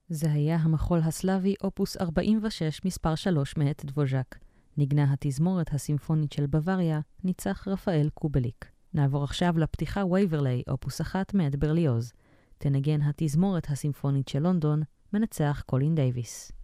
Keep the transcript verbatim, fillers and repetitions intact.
זה היה המחול הסלאבי אופוס ארבעים ושש מספר שלוש מאת דבוז'ק. נגנה התזמורת הסימפונית של בוואריה, ניצח רפאל קובליק. נעבור עכשיו לפתיחה וייברלי אופוס אחת מאת ברליוז. תנגן התזמורת הסימפונית של לונדון, מנצח קולין דייביס.